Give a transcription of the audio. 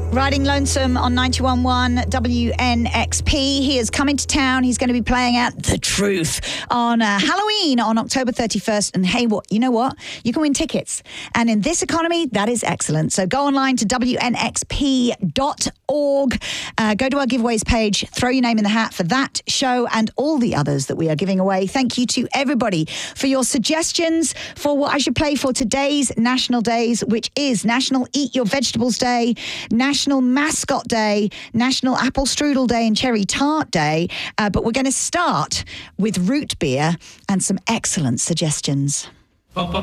Riding Lonesome on 91.1 WNXP. He is coming to town. He's going to be playing out The Truth on Halloween on October 31st. And hey, you know what? You can win tickets. And in this economy, that is excellent. So go online to WNXP.org. Go to our giveaways page. Throw your name in the hat for that show and all the others that we are giving away. Thank you to everybody for your suggestions for what I should play for today's national days, which is National Eat Your Vegetables Day, National Mascot Day, National Apple Strudel Day and Cherry Tart Day. But we're going to start with root beer and some excellent suggestions.